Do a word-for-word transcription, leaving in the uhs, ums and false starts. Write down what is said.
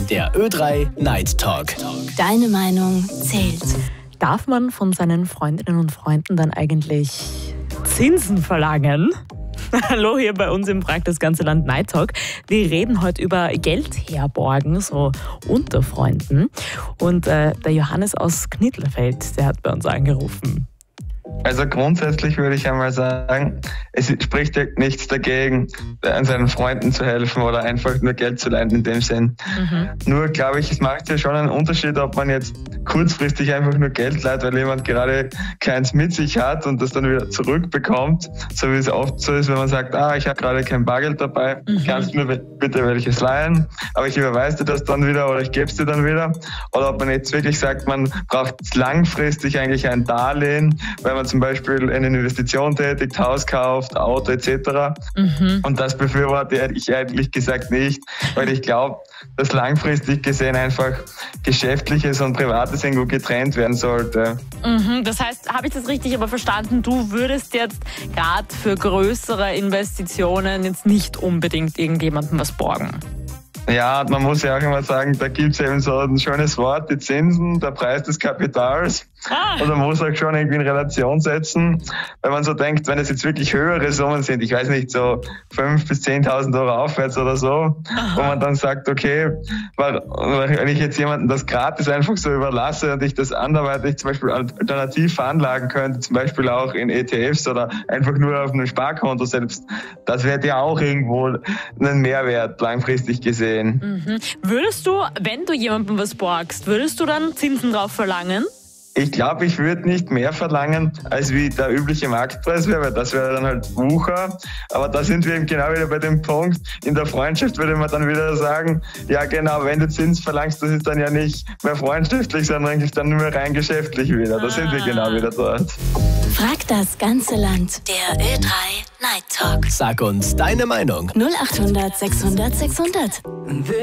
Der Ö drei Night Talk. Deine Meinung zählt. Darf man von seinen Freundinnen und Freunden dann eigentlich Zinsen verlangen? Hallo, hier bei uns im Prag das ganze Land Night Talk. Wir reden heute über Geld herborgen, so unter Freunden. Und äh, der Johannes aus Knittelfeld, der hat bei uns angerufen. Also grundsätzlich würde ich einmal sagen, es spricht ja nichts dagegen, an seinen Freunden zu helfen oder einfach nur Geld zu leihen in dem Sinn. Mhm. Nur glaube ich, es macht ja schon einen Unterschied, ob man jetzt kurzfristig einfach nur Geld leiht, weil jemand gerade keins mit sich hat und das dann wieder zurückbekommt, so wie es oft so ist, wenn man sagt, ah, ich habe gerade kein Bargeld dabei, mhm. kannst du mir bitte welches leihen, aber ich überweise dir das dann wieder oder ich gebe es dir dann wieder. Oder ob man jetzt wirklich sagt, man braucht langfristig eigentlich ein Darlehen, weil man zum Beispiel eine Investition tätigt, Haus kauft, Auto et cetera. Mhm. Und das befürworte ich ehrlich gesagt nicht, weil ich glaube, dass langfristig gesehen einfach Geschäftliches und Privates irgendwo getrennt werden sollte. Mhm. Das heißt, habe ich das richtig aber verstanden, du würdest jetzt gerade für größere Investitionen jetzt nicht unbedingt irgendjemandem was borgen? Ja, man muss ja auch immer sagen, da gibt es eben so ein schönes Wort, die Zinsen, der Preis des Kapitals. Ah. Und man muss auch schon irgendwie in Relation setzen, wenn man so denkt, wenn es jetzt wirklich höhere Summen sind, ich weiß nicht, so fünftausend bis zehntausend Euro aufwärts oder so, aha, wo man dann sagt, okay, wenn ich jetzt jemandem das gratis einfach so überlasse und ich das anderweitig zum Beispiel alternativ veranlagen könnte, zum Beispiel auch in E T Fs oder einfach nur auf einem Sparkonto selbst, das wäre ja auch irgendwo einen Mehrwert langfristig gesehen. Mhm. Würdest du, wenn du jemandem was borgst, würdest du dann Zinsen drauf verlangen? Ich glaube, ich würde nicht mehr verlangen, als wie der übliche Marktpreis wäre, weil das wäre dann halt Wucher. Aber da sind wir eben genau wieder bei dem Punkt. In der Freundschaft würde man dann wieder sagen, ja genau, wenn du Zins verlangst, das ist dann ja nicht mehr freundschaftlich, sondern eigentlich dann nur rein geschäftlich wieder. Da ah. sind wir genau wieder dort. Frag das ganze Land. Der Ö drei Night Talk. Sag uns deine Meinung. null acht hundert sechshundert sechshundert.